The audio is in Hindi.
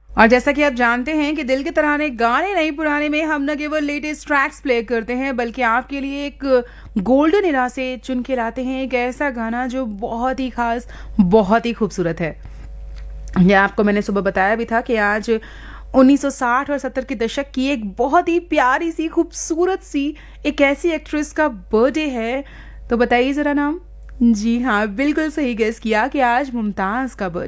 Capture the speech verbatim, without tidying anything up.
और जैसा कि आप जानते हैं कि दिल के तराने गाने नहीं पुराने में हम न केवल लेटेस्ट ट्रैक्स प्ले करते हैं बल्कि आपके लिए एक गोल्डन इरा से चुन के लाते हैं एक ऐसा गाना जो बहुत ही खास, बहुत ही खूबसूरत है। ये आपको मैंने सुबह बताया भी था कि आज उन्नीस सौ साठ और सत्तर के दशक की एक बहुत ही प्यारी सी खूबसूरत सी एक ऐसी एक्ट्रेस का बर्थडे है। तो बताइए जरा नाम। जी हाँ, बिल्कुल सही गेस किया कि आज मुमताज का बर्थडे